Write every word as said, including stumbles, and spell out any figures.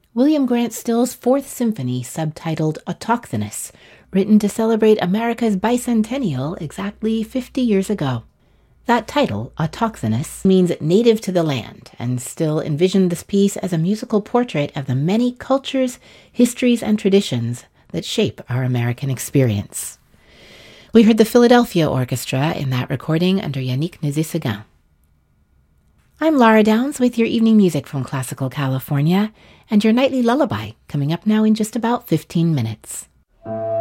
William Grant Still's Fourth Symphony, subtitled Autochthonous, written to celebrate America's bicentennial exactly fifty years ago. That title, Autochthonous, means native to the land, and Still envisioned this piece as a musical portrait of the many cultures, histories, and traditions that shape our American experience. We heard the Philadelphia Orchestra in that recording under Yannick Nézet-Séguin. I'm Laura Downs with your evening music from Classical California and your nightly lullaby coming up now in just about fifteen minutes.